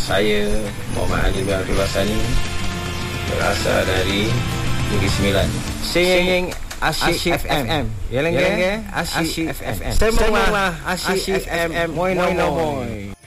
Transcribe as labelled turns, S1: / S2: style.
S1: Saya Muhammad Ali bin Abdul Rasani, berasal dari Negeri Sembilan.
S2: Singing Asyik FM. Yalang Asyik FM. Semua Asyik FM. Moy no moy.